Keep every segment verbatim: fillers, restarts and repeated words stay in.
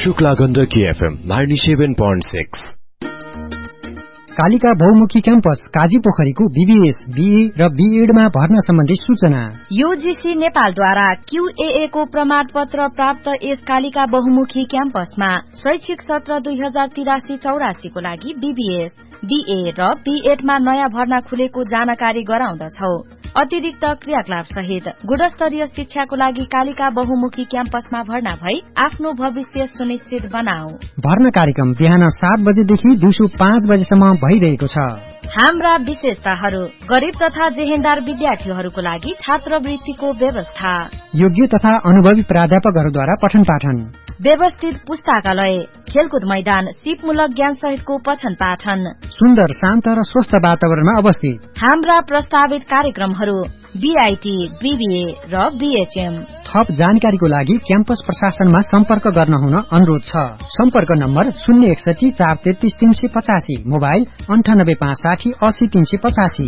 Shukla Gandaki FM ninety-seven point six। Kalika बहुमुखी campus Kaji पोखरीको BBS, BA र बीएडमा भर्ना सम्बन्धी सूचना। यूजीसी नेपालद्वारा क्यूएए को प्रमाण पत्र प्राप्त यस कालिका बहुमुखी क्याम्पसमा शैक्षिक सत्र दुई हजार तिरासी चौरासी को लागि बीबीएस, बीए र बीएडमा नयाँ भर्ना खुलेको जानकारी गराउँदछौ। अतिरिक्त क्रियाकलाप सहित गुणस्तरीय शिक्षाको लागि कालिका बहुमुखी क्याम्पसमा भर्ना भई आफ्नो भविष्य सुनिश्चित बनाऊ। भर्ना कार्यक्रम बिहान सात बजेदेखि दिउँसो पाँच बजेसम्म भइरहेको छ। हाम्रा विशेषताहरू: गरीब तथा जेहेन्दार विद्यार्थीहरूको लागि छात्रवृत्तिको व्यवस्था, योग्य तथा अनुभवी प्राध्यापकहरूद्वारा पठन पाठन, व्यवस्थित पुस्तकालय, खेलकुद मैदान, सिपमूलक ज्ञान सहितको पठन पाठन, सुन्दर शान्त र स्वस्थ वातावरणमा अवस्थित। हाम्रा प्रस्तावित कार्यक्रमहरू बीआईटी, बीबीए र बीएचएम। थप जानकारीको लागि क्याम्पस प्रशासनमा सम्पर्क गर्न हुन अनुरोध छ। सम्पर्क नम्बर शून्य एकसठी चार तेत्तीस तीन सय पचासी, मोबाइल अन्ठानब्बे पाँच साठी अस्सी तीन सय पचासी।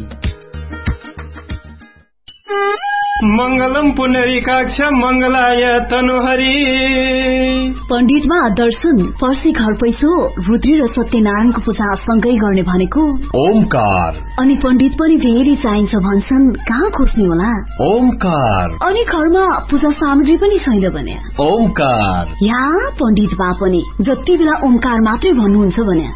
मंगलम पुनरीकाक्ष मंगलाय तनुहरी। पण्डितमा दर्शन, पर्सी घर पैसो, रुद्री र सत्यनारायणको पूजा सँगै गर्ने भनेको ओमकार। अनि पण्डित पनि धेरै चाहिन्छ भन्छन्, कहाँ खोज्ने होला? ओमकार। अनि घरमा पूजा सामग्री पनि छैन भने ओमकार। या पण्डित बा पनि जति बेला ओमकार मात्रै भन्नुहुन्छ भने